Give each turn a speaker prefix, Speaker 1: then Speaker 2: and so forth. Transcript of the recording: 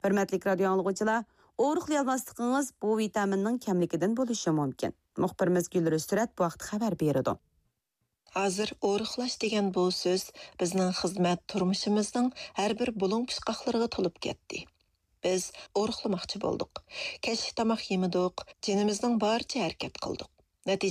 Speaker 1: Hürmetlik radio anlıqçılar, oruqlayalmaslıqınız bu vitaminning kamligidan bo'lishi mumkin. Muxbirimiz Gülrü Sürat bu vaqt xabar berdi.
Speaker 2: Hozir oruqlash degan bu so'z bizning xizmat turmushimizning har bir bulung pishqoqlariga to'lib ketdi. Biz oruqlamoqchi bo'ldik. Kechki tomoq yemidik, jinimizning boricha harakat qildik.